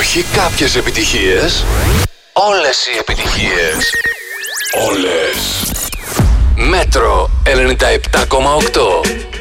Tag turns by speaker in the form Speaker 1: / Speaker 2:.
Speaker 1: Όχι κάποιες επιτυχίες. Όλες οι επιτυχίες. Όλες. Μέτρο 97,8.